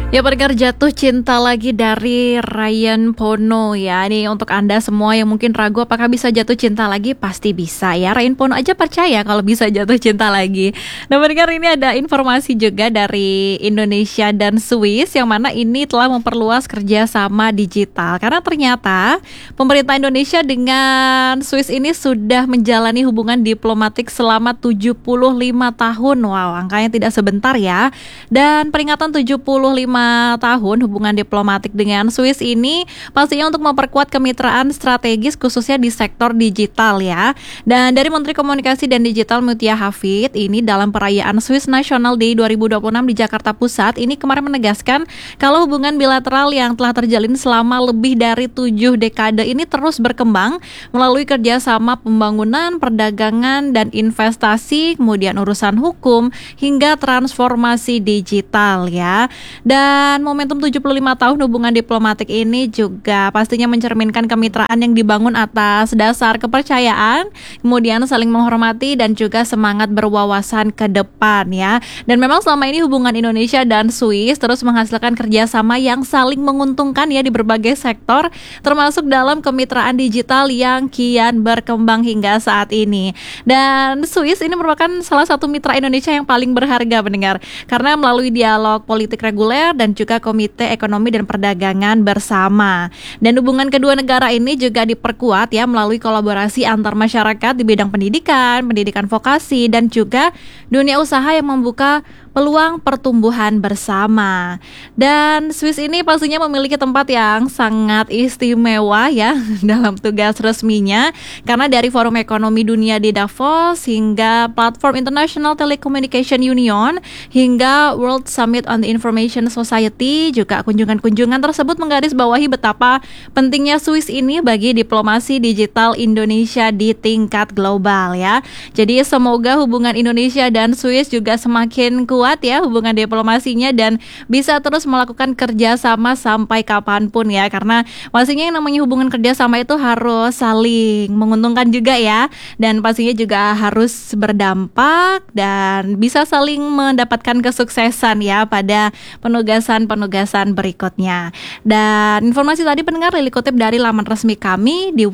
Ya pendengar, Jatuh Cinta Lagi dari Ryan Pono ya. Ini untuk Anda semua yang mungkin ragu apakah bisa jatuh cinta lagi, pasti bisa ya. Ryan Pono aja percaya kalau bisa jatuh cinta lagi. Nah pendengar, ini ada informasi juga dari Indonesia dan Swiss yang mana ini telah memperluas kerjasama digital. Karena ternyata pemerintah Indonesia dengan Swiss ini sudah menjalani hubungan diplomatik selama 75 tahun. Wow, angkanya tidak sebentar ya. Dan peringatan 75 tahun hubungan diplomatik dengan Swiss ini pastinya untuk memperkuat kemitraan strategis khususnya di sektor digital ya. Dan dari Menteri Komunikasi dan Digital Mutia Hafid ini dalam perayaan Swiss National Day 2026 di Jakarta Pusat ini kemarin menegaskan kalau hubungan bilateral yang telah terjalin selama lebih dari 7 dekade ini terus berkembang melalui kerjasama pembangunan, perdagangan dan investasi, kemudian urusan hukum hingga transformasi digital ya. Dan momentum 75 tahun hubungan diplomatik ini juga pastinya mencerminkan kemitraan yang dibangun atas dasar kepercayaan, kemudian saling menghormati dan juga semangat berwawasan ke depan ya. Dan memang selama ini hubungan Indonesia dan Swiss terus menghasilkan kerjasama yang saling menguntungkan ya di berbagai sektor, termasuk dalam kemitraan digital yang kian berkembang hingga saat ini. Dan Swiss ini merupakan salah satu mitra Indonesia yang paling berharga pendengar, karena melalui dialog politik reguler dan juga Komite Ekonomi dan Perdagangan bersama. Dan hubungan kedua negara ini juga diperkuat ya melalui kolaborasi antar masyarakat di bidang pendidikan, pendidikan vokasi dan juga dunia usaha yang membuka peluang pertumbuhan bersama. Dan Swiss ini pastinya memiliki tempat yang sangat istimewa ya dalam tugas resminya, karena dari Forum Ekonomi Dunia di Davos hingga Platform International Telecommunication Union hingga World Summit on the Information Society, juga kunjungan-kunjungan tersebut menggarisbawahi betapa pentingnya Swiss ini bagi diplomasi digital Indonesia di tingkat global ya. Jadi semoga hubungan Indonesia dan Swiss juga semakin kuat ya hubungan diplomasinya dan bisa terus melakukan kerjasama sampai kapanpun ya, karena pastinya yang namanya hubungan kerjasama itu harus saling menguntungkan juga ya, dan pastinya juga harus berdampak dan bisa saling mendapatkan kesuksesan ya pada penugasan-penugasan berikutnya. Dan informasi tadi pendengar dikutip dari laman resmi kami di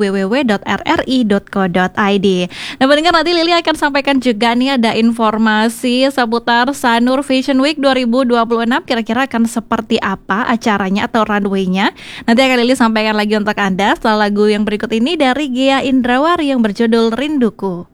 www.rri.co.id. Nah pendengar, nanti Lili akan sampaikan juga nih ada informasi seputar Sanur Fashion Week 2026, kira-kira akan seperti apa acaranya atau runway-nya. Nanti akan Lili sampaikan lagi untuk Anda setelah lagu yang berikut ini dari Gia Indrawari yang berjudul Rinduku.